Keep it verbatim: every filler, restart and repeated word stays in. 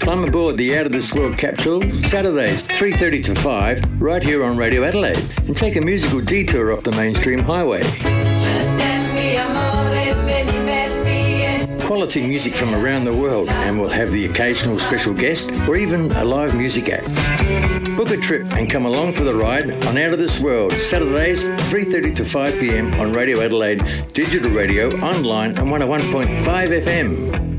Climb aboard the Out of This World capsule Saturdays three thirty to five right here on Radio Adelaide and take a musical detour off the mainstream highway. Quality music from around the world, and we'll have the occasional special guest or even a live music act. Book a trip and come along for the ride on Out of This World, Saturdays three thirty to five p m on Radio Adelaide, digital radio, online and one oh one point five F M.